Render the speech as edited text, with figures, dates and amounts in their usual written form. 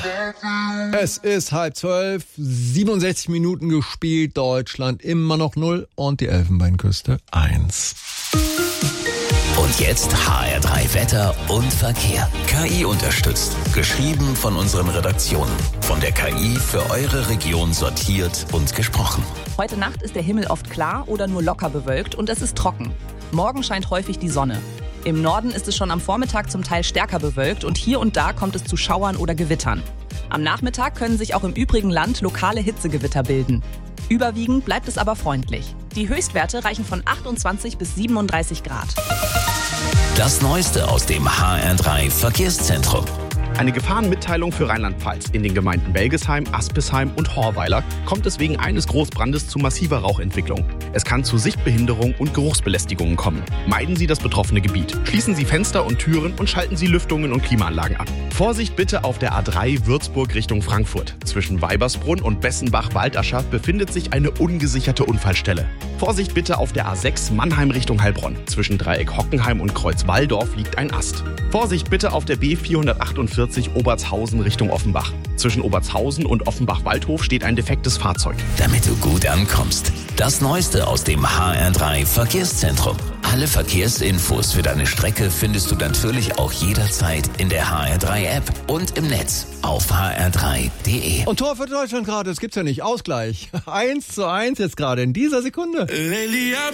Es ist 11:30, 67 Minuten gespielt, Deutschland immer noch 0 und die Elfenbeinküste 1. Und jetzt HR3 Wetter und Verkehr. KI unterstützt. Geschrieben von unseren Redaktionen. Von der KI für eure Region sortiert und gesprochen. Heute Nacht ist der Himmel oft klar oder nur locker bewölkt und es ist trocken. Morgen scheint häufig die Sonne. Im Norden ist es schon am Vormittag zum Teil stärker bewölkt und hier und da kommt es zu Schauern oder Gewittern. Am Nachmittag können sich auch im übrigen Land lokale Hitzegewitter bilden. Überwiegend bleibt es aber freundlich. Die Höchstwerte reichen von 28 bis 37 Grad. Das Neueste aus dem HR3 Verkehrszentrum. Eine Gefahrenmitteilung für Rheinland-Pfalz. In den Gemeinden Belgesheim, Aspisheim und Horweiler kommt es wegen eines Großbrandes zu massiver Rauchentwicklung. Es kann zu Sichtbehinderung und Geruchsbelästigungen kommen. Meiden Sie das betroffene Gebiet. Schließen Sie Fenster und Türen und schalten Sie Lüftungen und Klimaanlagen ab. Vorsicht bitte auf der A3 Würzburg Richtung Frankfurt. Zwischen Weibersbrunn und Bessenbach-Waldascher befindet sich eine ungesicherte Unfallstelle. Vorsicht bitte auf der A6 Mannheim Richtung Heilbronn. Zwischen Dreieck Hockenheim und Kreuz Walldorf liegt ein Ast. Vorsicht bitte auf der B448 Obertshausen Richtung Offenbach. Zwischen Obertshausen und Offenbach-Waldhof steht ein defektes Fahrzeug. Damit du gut ankommst. Das Neueste aus dem HR3 Verkehrszentrum. Alle Verkehrsinfos für deine Strecke findest du natürlich auch jederzeit in der HR3-App und im Netz auf hr3.de. Und Tor für Deutschland gerade, das gibt's ja nicht. Ausgleich. 1:1 jetzt gerade in dieser Sekunde.